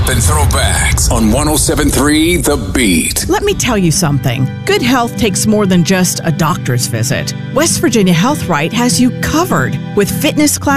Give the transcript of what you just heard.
Hip and Throwbacks on 107.3 The Beat. Let me tell you something. Good health takes more than just a doctor's visit. West Virginia Health Right has you covered with fitness classes,